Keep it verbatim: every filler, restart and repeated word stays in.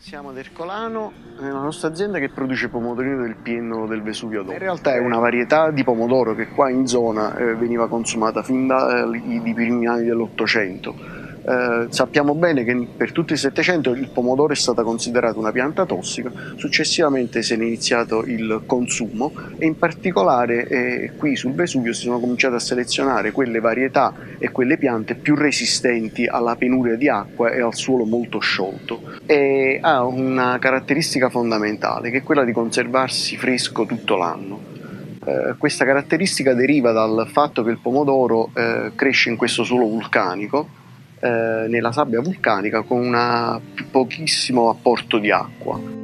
Siamo ad Ercolano, nella nostra azienda che produce pomodorino del Pieno del Vesuvio d'Oro. In realtà è una varietà di pomodoro che qua in zona eh, veniva consumata fin dai eh, primi anni dell'Ottocento. Eh, sappiamo bene che per tutto il Settecento il pomodoro è stata considerata una pianta tossica, successivamente se ne è iniziato il consumo e in particolare eh, qui sul Vesuvio si sono cominciate a selezionare quelle varietà e quelle piante più resistenti alla penuria di acqua e al suolo molto sciolto. E ha una caratteristica fondamentale che è quella di conservarsi fresco tutto l'anno. Eh, questa caratteristica deriva dal fatto che il pomodoro eh, cresce in questo suolo vulcanico, eh, nella sabbia vulcanica, con un pochissimo apporto di acqua.